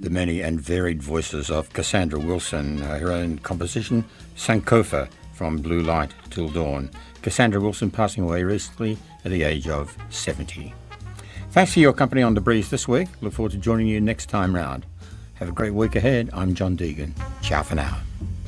the many and varied voices of Cassandra Wilson, her own composition, Sankofa, from Blue Light Till Dawn. Cassandra Wilson passing away recently at the age of 70. Thanks for your company on The Breeze this week. Look forward to joining you next time round. Have a great week ahead. I'm John Deegan. Ciao for now.